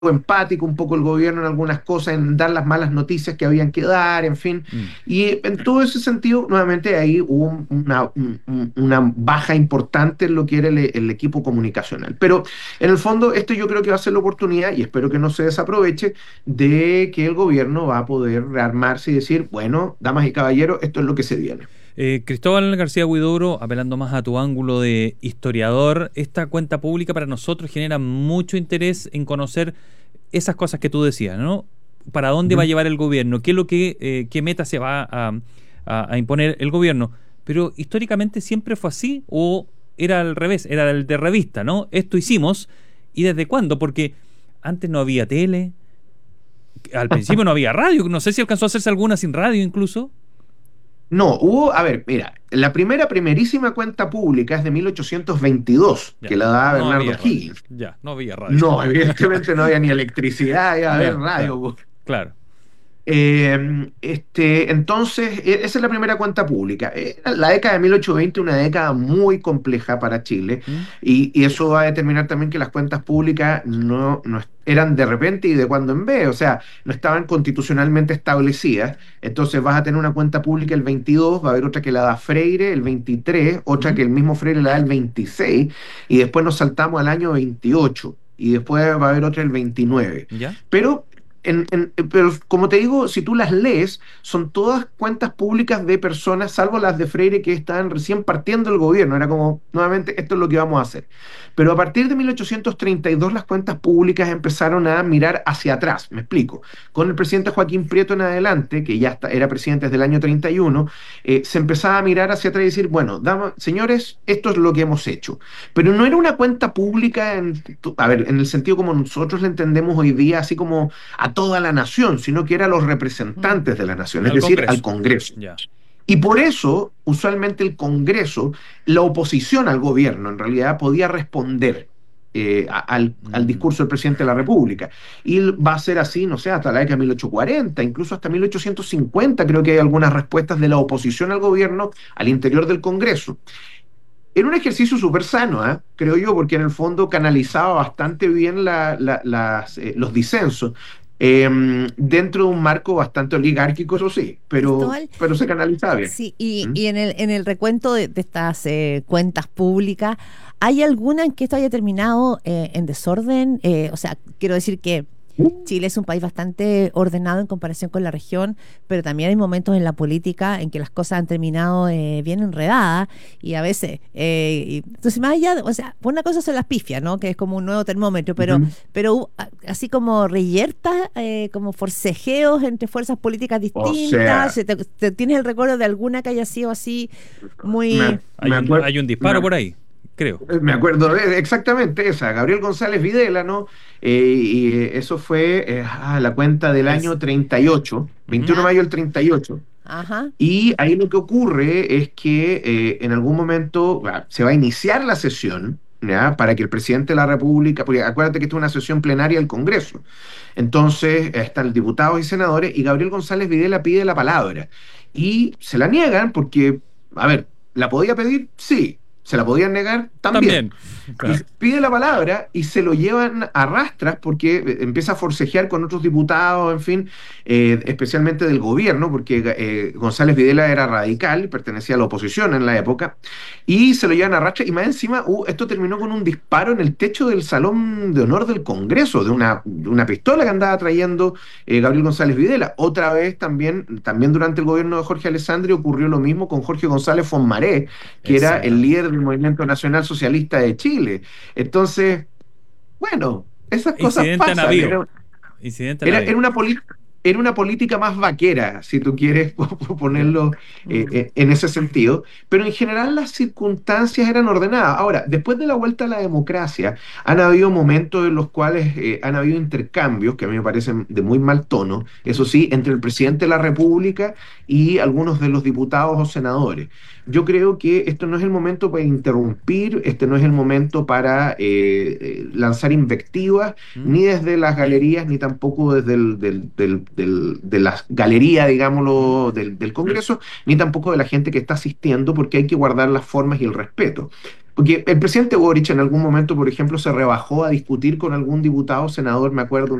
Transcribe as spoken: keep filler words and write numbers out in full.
empático un poco el gobierno en algunas cosas, en dar las malas noticias que habían que dar, en fin. Mm. Y en todo ese sentido, nuevamente ahí hubo un- una, un- una baja importante en lo que era el, el equipo comunicacional. Pero en el fondo, esto yo creo que va a ser la oportunidad, y espero que no se desaproveche, de que el gobierno va a poder rearmarse y decir, bueno, damas y caballeros, esto es lo que se viene. Eh, Cristóbal García Huidobro, apelando más a tu ángulo de historiador, esta cuenta pública para nosotros genera mucho interés en conocer esas cosas que tú decías, ¿no? ¿Para dónde va a Ujú. llevar el gobierno? ¿Qué es lo que, eh, qué meta se va a, a- a imponer el gobierno? Pero históricamente siempre fue así o era al revés, era el de revista, ¿no? Esto hicimos y ¿desde cuándo? Porque antes no había tele, al principio no había radio, no sé si alcanzó a hacerse alguna sin radio incluso. No, hubo, a ver, mira, la primera, primerísima cuenta pública es de mil ochocientos veintidós, que Ya, la da no Bernardo había radio, Higgins. ya, no había radio. No, evidentemente no había ni electricidad, iba a haber Ya, claro, radio. claro. Eh, este, entonces, e- esa es la primera cuenta pública. Eh, la década de mil ochocientos veinte, una década muy compleja para Chile, ¿Mm? y, y eso va a determinar también que las cuentas públicas no, no es- eran de repente y de cuando en vez, o sea, no estaban constitucionalmente establecidas. Entonces vas a tener una cuenta pública el veintidós, va a haber otra que la da Freire el veintitrés, otra Ujú. que el mismo Freire la da el veintiséis, y después nos saltamos al año veintiocho, y después va a haber otra el veintinueve. ¿Ya? Pero en- en- pero como te digo, si tú las lees, son todas cuentas públicas de personas, salvo las de Freire que estaban recién partiendo el gobierno. Era como, nuevamente, esto es lo que vamos a hacer. Pero a partir de mil ochocientos treinta y dos las cuentas públicas empezaron a mirar hacia atrás. Me explico. Con el presidente Joaquín Prieto en adelante, que ya está- era presidente desde el año treinta y uno, eh, se empezaba a mirar hacia atrás y decir, bueno, dama- señores, esto es lo que hemos hecho. Pero no era una cuenta pública, en, a ver, en el sentido como nosotros la entendemos hoy día, así como a toda la nación, sino que era a los Mm. representantes de la nación, es Al decir, al Congreso. Congreso. Ya. Y por eso, usualmente el Congreso, la oposición al gobierno, en realidad podía responder eh, a- al, al Mm. discurso del presidente de la República. Y va a ser así, no sé, hasta la década de mil ochocientos cuarenta, incluso hasta mil ochocientos cincuenta, creo que hay algunas respuestas de la oposición al gobierno al interior del Congreso. Era un ejercicio súper sano, ¿eh? Creo yo, porque en el fondo canalizaba bastante bien la- la- las, eh, los disensos, eh, dentro de un marco bastante oligárquico, eso sí, pero, Cristóbal, pero se canalizaba bien. sí, y, ¿Mm? y en el, en el recuento de, de estas eh, cuentas públicas, ¿hay alguna en que esto haya terminado eh, en desorden? Eh, o sea, quiero decir que Chile es un país bastante ordenado en comparación con la región, pero también hay momentos en la política en que las cosas han terminado eh, bien enredadas y a veces, eh, y- entonces más allá, de- o sea, por una cosa son las pifias, ¿no? Que es como un nuevo termómetro, pero, Ujú. pero hu- a- así como reyertas, eh, como forcejeos entre fuerzas políticas O distintas, sea, ¿te, te- tienes el recuerdo de alguna que haya sido así muy... me, Hay me un, acuerdo. hay un disparo por ahí, creo. Me acuerdo de exactamente esa, Gabriel González Videla, ¿no? Eh, y eh, eso fue eh, ah, la cuenta del Es, año treinta y ocho, ujú. veintiuno de ¿Ya? mayo del treinta y ocho. Ajá. Y ahí lo que ocurre es que eh, en algún momento ah, se va a iniciar la sesión, ¿ya? Para que el presidente de la República, porque acuérdate que esto es una sesión plenaria del Congreso. Entonces están diputados y senadores, y Gabriel González Videla pide la palabra. Y se la niegan porque, a ver, ¿la podía pedir? Sí. ¿Se la podían negar? También. También, Y claro. pide la palabra y se lo llevan a rastras porque eh, empieza a forcejear con otros diputados, en fin, eh, especialmente del gobierno, porque eh, González Videla era radical, pertenecía a la oposición en la época, y se lo llevan a rastras y más encima, uh, esto terminó con un disparo en el techo del Salón de Honor del Congreso, de una, de una pistola que andaba trayendo eh, Gabriel González Videla. Otra vez también, también durante el gobierno de Jorge Alessandri ocurrió lo mismo con Jorge González Fonmaré, que era el Exactamente. líder del Movimiento Nacional Socialista de Chile. Entonces, bueno, esas cosas Incidente a pasan. navío. Era, Incidente a era, navío. era una poli- era una política más vaquera, si tú quieres Ya. ponerlo eh, Mm. eh, en ese sentido, pero en general las circunstancias eran ordenadas. Ahora, después de la vuelta a la democracia, han habido momentos en los cuales eh, han habido intercambios que a mí me parecen de muy mal tono, eso sí, entre el presidente de la República y algunos de los diputados o senadores. Yo creo que esto no es el momento para interrumpir, este no es el momento para eh, eh, lanzar invectivas, ¿Mm? ni desde las galerías, ni tampoco desde el, del, del- del- de las galerías, digámoslo, del, del Congreso, ni tampoco de la gente que está asistiendo, porque hay que guardar las formas y el respeto. Porque el presidente Boric en algún momento, por ejemplo, se rebajó a discutir con algún diputado, senador, me acuerdo,